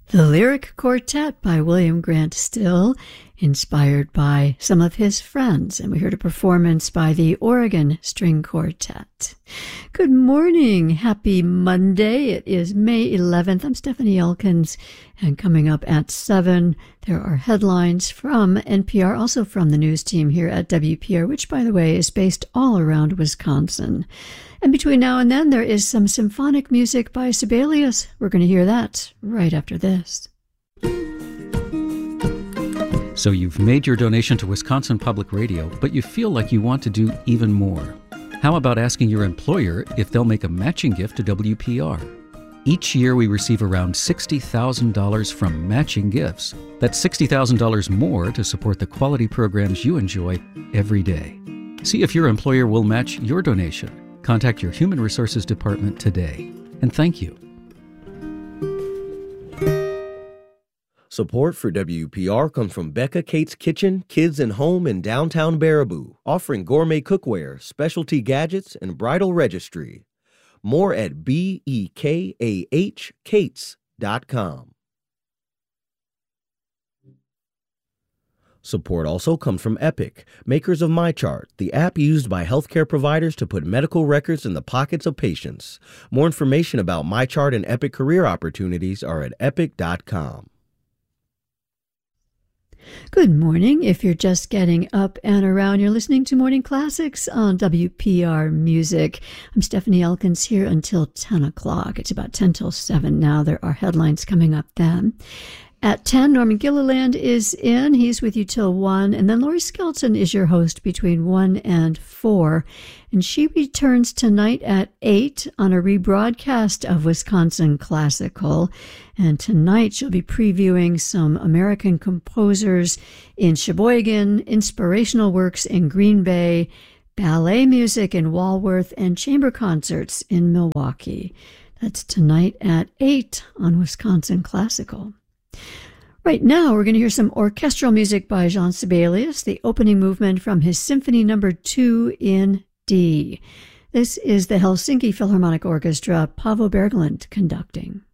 The Lyric Quartet by William Grant Still, inspired by some of his friends, and we heard a performance by the Oregon String Quartet. Good morning. Happy Monday. It is May 11th. I'm Stephanie Elkins, and coming up at 7, there are headlines from NPR, also from the news team here at WPR, which, by the way, is based all around Wisconsin. And between now and then, there is some symphonic music by Sibelius. We're going to hear that right after this. So you've made your donation to Wisconsin Public Radio, but you feel like you want to do even more. How about asking your employer if they'll make a matching gift to WPR? Each year we receive around $60,000 from matching gifts. That's $60,000 more to support the quality programs you enjoy every day. See if your employer will match your donation. Contact your Human Resources Department today. And thank you. Support for WPR comes from Becca Kate's Kitchen, Kids and Home in downtown Baraboo, offering gourmet cookware, specialty gadgets, and bridal registry. More at bekahkates.com. Support also comes from Epic, makers of MyChart, the app used by healthcare providers to put medical records in the pockets of patients. More information about MyChart and Epic career opportunities are at epic.com. Good morning. If you're just getting up and around, you're listening to Morning Classics on WPR Music. I'm Stephanie Elkins here until 10 o'clock. It's about 10 till 7 now. There are headlines coming up then. At 10, Norman Gilliland is in. He's with you till 1. And then Lori Skelton is your host between 1 and 4. And she returns tonight at 8 on a rebroadcast of Wisconsin Classical. And tonight she'll be previewing some American composers in Sheboygan, inspirational works in Green Bay, ballet music in Walworth, and chamber concerts in Milwaukee. That's tonight at 8 on Wisconsin Classical. Right now, we're going to hear some orchestral music by Jean Sibelius, the opening movement from his Symphony No. 2 in D. This is the Helsinki Philharmonic Orchestra, Paavo Berglund conducting.